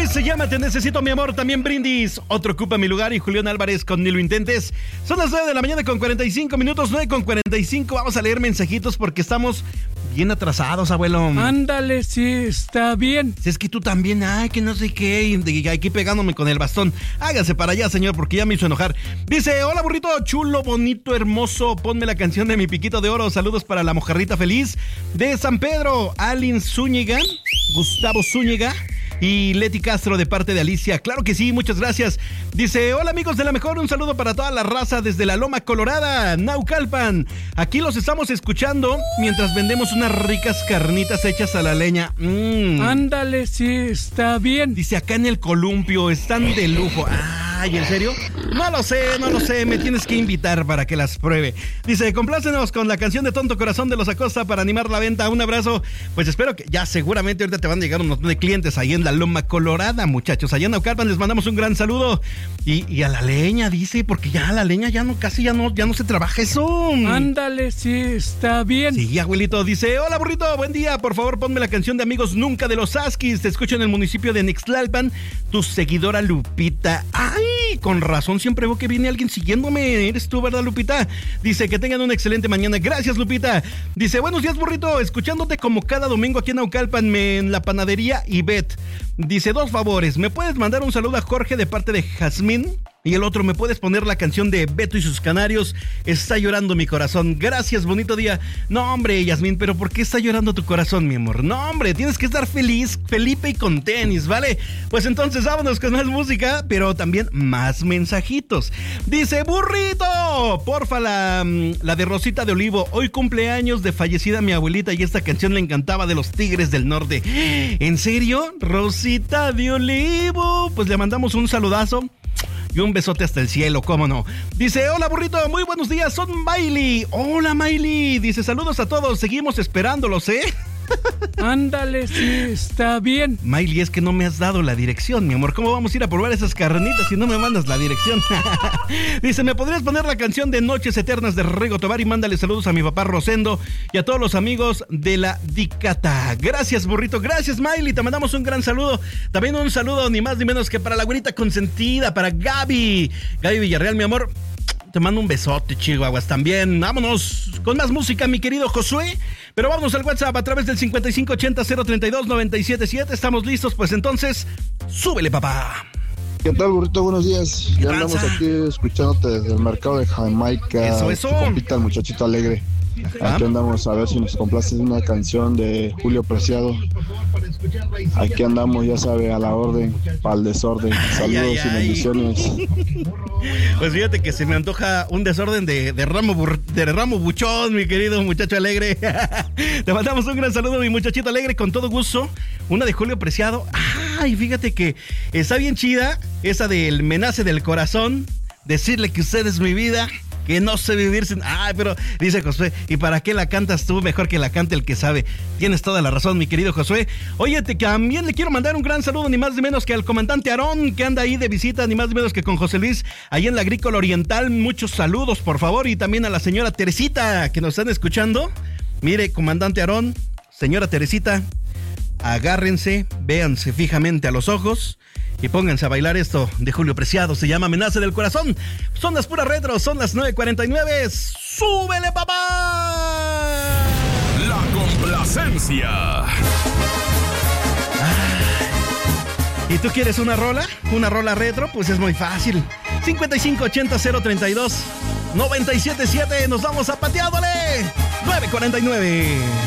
Luis se llama Te Necesito Mi Amor, también Brindis, Otro Ocupa Mi Lugar y Julián Álvarez con Ni Lo Intentes. Son las 9 de la mañana con 45 minutos, 9:45. Vamos a leer mensajitos porque estamos bien atrasados, abuelo. Ándale, sí, está bien. Si es que tú también, ay, que no sé qué, y aquí pegándome con el bastón. Hágase para allá, señor, porque ya me hizo enojar. Dice, hola burrito, chulo, bonito, hermoso, ponme la canción de Mi Piquito de Oro. Saludos para la mojarrita feliz de San Pedro, Alin Zúñiga, Gustavo Zúñiga y Leti Castro de parte de Alicia. Claro que sí, muchas gracias. Dice, hola amigos de La Mejor, un saludo para toda la raza desde la Loma Colorada, Naucalpan. Aquí los estamos escuchando mientras vendemos unas ricas carnitas hechas a la leña. Ándale, sí, está bien. Dice, acá en el Columpio están de lujo. Ay, ¿en serio? No lo sé, me tienes que invitar para que las pruebe. Dice, complácenos con la canción de Tonto Corazón de los Acosta para animar la venta. Un abrazo. Pues espero que ya seguramente ahorita te van a llegar un montón de clientes ahí en la Loma Colorada, muchachos. Allá en Naucalpan les mandamos un gran saludo. Y a la leña, dice, porque ya a la leña ya no se trabaja eso. Ándale, sí, está bien. Sí, abuelito. Dice, hola burrito, buen día. Por favor, ponme la canción de Amigos Nunca de los Askis. Te escucho en el municipio de Nixtlalpan. Tu seguidora Lupita. ¡Ay! Con razón, siempre veo que viene alguien siguiéndome. Eres tú, ¿verdad, Lupita? Dice, que tengan una excelente mañana. Gracias, Lupita. Dice, buenos días, burrito. Escuchándote como cada domingo aquí en Naucalpan, en la panadería Ivette. Dice, 2 favores. ¿Me puedes mandar un saludo a Jorge de parte de Jazmín? Y el otro, ¿me puedes poner la canción de Beto y sus Canarios? Está llorando mi corazón. Gracias, bonito día. No, hombre, Yasmín, ¿pero por qué está llorando tu corazón, mi amor? No, hombre, tienes que estar feliz, Felipe, y con tenis, ¿vale? Pues entonces vámonos con más música, pero también más mensajitos. Dice, burrito, porfa, la de Rosita de Olivo. Hoy cumpleaños de fallecida mi abuelita y esta canción le encantaba, de los Tigres del Norte. ¿En serio? Rosita de Olivo. Pues le mandamos un saludazo y un besote hasta el cielo, cómo no. Dice, hola burrito, muy buenos días, son Miley. Hola Miley. Dice, saludos a todos, seguimos esperándolos, ¿eh? Ándale, sí, está bien. Miley, es que no me has dado la dirección, mi amor. ¿Cómo vamos a ir a probar esas carnitas si no me mandas la dirección? Dice, ¿me podrías poner la canción de Noches Eternas de Rigo Tobar? Y mándale saludos a mi papá Rosendo y a todos los amigos de la Dicata. Gracias, burrito. Gracias, Miley. Te mandamos un gran saludo. También un saludo, ni más ni menos que para la güerita consentida, para Gaby Villarreal, mi amor. Te mando un besote, Chihuahuas, también. Vámonos con más música, mi querido Josué. Pero vámonos al WhatsApp a través del 5580-032-977. Estamos listos, pues entonces, súbele, papá. ¿Qué tal, burrito? Buenos días. Ya andamos aquí escuchándote desde el mercado de Jamaica. Eso. Tu compita, el muchachito alegre. Ajá. Aquí andamos a ver si nos complaces una canción de Julio Preciado. Aquí andamos, ya sabe, a la orden, para el desorden. Saludos y bendiciones. Pues fíjate que se me antoja un desorden de ramo buchón, mi querido muchacho alegre. Te mandamos un gran saludo, mi muchachito alegre, con todo gusto. Una de Julio Preciado. Ay, fíjate que está bien chida esa del Me Nace del Corazón. Decirle que usted es mi vida, que no sé vivir sin... Ay, pero dice Josué, ¿y para qué la cantas tú? Mejor que la cante el que sabe. Tienes toda la razón, mi querido Josué. Oye, también le quiero mandar un gran saludo, ni más ni menos que al comandante Aarón, que anda ahí de visita, ni más ni menos que con José Luis, ahí en la Agrícola Oriental. Muchos saludos, por favor. Y también a la señora Teresita, que nos están escuchando. Mire, comandante Aarón, señora Teresita, agárrense, véanse fijamente a los ojos y pónganse a bailar esto de Julio Preciado. Se llama Me Nace del Corazón. Son las puras retro, son las 9:49. ¡Súbele, papá! La complacencia. ¿Y tú quieres una rola? ¿Una rola retro? Pues es muy fácil. 5580-032-977. Nos vamos a pateándole. 9:49.